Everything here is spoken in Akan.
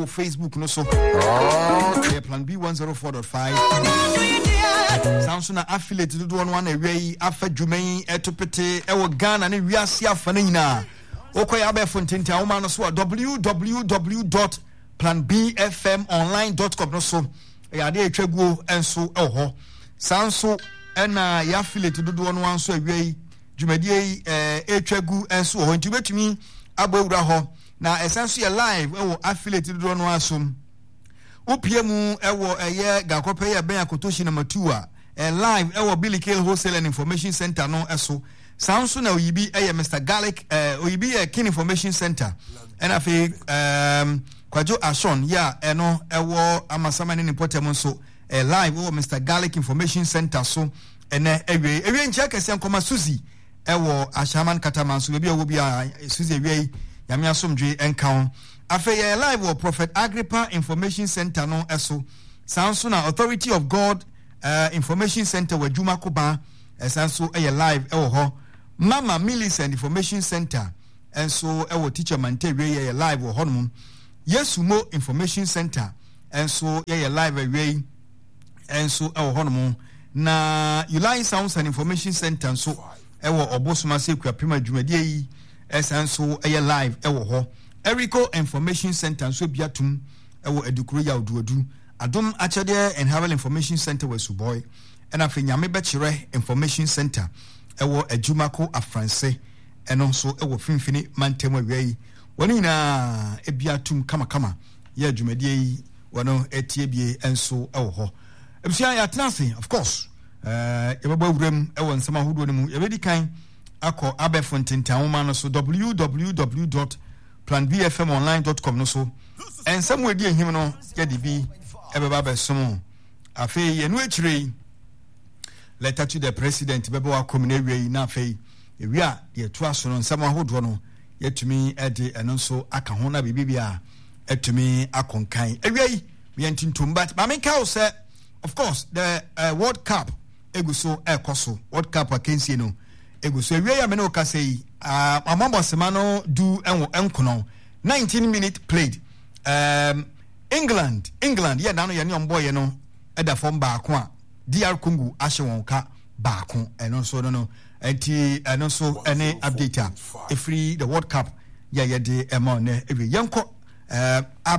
ɛwɔ Facebook no so plan B 104.5 sounds na affiliate do one away afa dwuman etopete ɛwɔ Ghana ne wiase afa na nyina okoya abɛfo ntente awoma no so www.planbfmonline.com no so ya de etwaguo enso ɛwɔ sanso ɛna ya affiliate do one wan so away dwumadie etwagu enso wɔ nti betumi abawura hɔ na esanso ya live ɛwɔ affiliate do one wan so upiemu ewo eye gakope ye ben akotoshi na matua live ewo Billy Kale Wholesale and Information Center no eso sounds na oyibi eye Mr. Garlic oyibi King Information Center and afi kwajo Ashon ya eno ewo amasama ne potem so live ewo Mr. Garlic Information Center so ene ewe nche kese nkoma Suzy ewo Ashaman Kataman so bi owo bia Suzy ewe yame asomdwe enka After live or Prophet Agrippa Information Center no eso sounds na Authority of God Information Center where Juma Koba esanso live ewo ho Mama Millicent Information Center and so ewo teacher Mante we live or honum Yesumo Information Center and so live away and so ewo honum na Ulai Sounds and Information Center so ewo obosuma sekwa prima dwumadie yi esanso live ewo ho Erico Information Center so biatum ewo edukuru ya oduodu Adom Achade and Havel Information Center we Suboy and afi nyame bechire Information Center ewo Ejumako Afranse eno so ewo Finfini Mantemo wei woni na ebiatum kama ya dwumadie yi wono etiebie enso ewo ho ebsia ya tenase of course yebaba wurem ewo nsema hodo ne mu yebedi kan akọ abefontentanwoma no so www.planbfmonline.com no so and somewhere di ehim no ya di bi ebeba besom afi yenu echire letter to the president beba wa komine wi na afi ewia de to aso no nsam ahodo no yetumi ede eno so aka ho na bibia etumi akonkan ewia yi we antintum but ma menka o say of course the World Cup eguso ekoso World Cup akensie no eguso ewia ya me no ka say amambo semano do enkono 19 minutes played England yeah na no ye ne omboye no eda form baako a DR Congo ahye won ka baako eno so no enti eno so any update a free the World Cup yeah de emo na ewe yenko